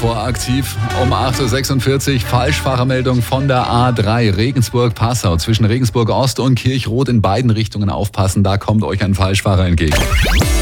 Verkehr aktiv. Um 8.46 Uhr Falschfahrermeldung von der A3 Regensburg-Passau. Zwischen Regensburg Ost und Kirchroth in beiden Richtungen aufpassen, da kommt euch ein Falschfahrer entgegen.